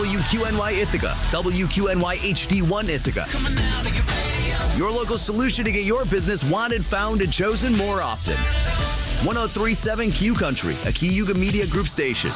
WQNY Ithaca, WQNY HD1 Ithaca. Your local solution to get your business wanted, found, and chosen more often. 103.7 Q Country, a Cayuga Media Group station.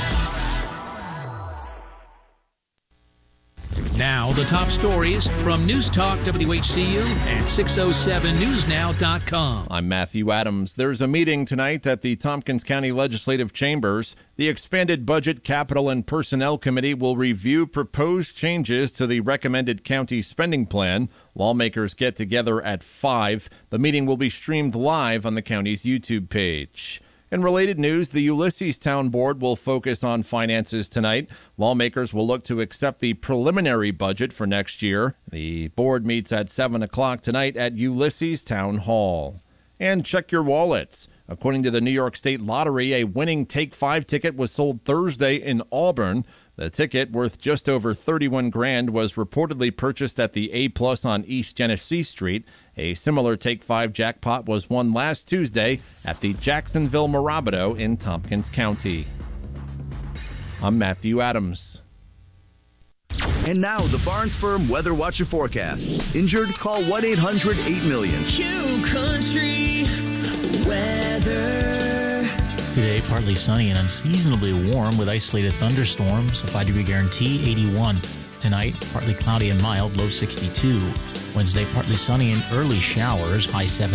Now, the top stories from News Talk WHCU and 607newsnow.com. I'm Matthew Adams. There's a meeting tonight at the Tompkins County Legislative Chambers. The expanded Budget, Capital, and Personnel Committee will review proposed changes to the recommended county spending plan. Lawmakers get together at 5. The meeting will be streamed live on the county's YouTube page. In related news, the Ulysses Town Board will focus on finances tonight. Lawmakers will look to accept the preliminary budget for next year. The board meets at 7 o'clock tonight at Ulysses Town Hall. And check your wallets. According to the New York State Lottery, a winning Take 5 ticket was sold Thursday in Auburn. The ticket, worth just over $31,000, was reportedly purchased at the A-Plus on East Genesee Street. A similar Take 5 jackpot was won last Tuesday at the Jacksonville Morabito in Tompkins County. I'm Matthew Adams. And now, the Barnes Firm Weather Watcher forecast. Injured? Call 1-800-8-million. Q Country weather. Today, partly sunny and unseasonably warm with isolated thunderstorms, a 5-degree guarantee, 81. Tonight, partly cloudy and mild, low 62. Wednesday, partly sunny and early showers, high 70.